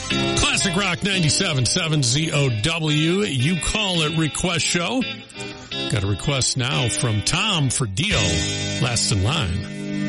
Classic Rock 97.7 ZOW. You call it Request Show. Got a request now from Tom for Dio. Last in line.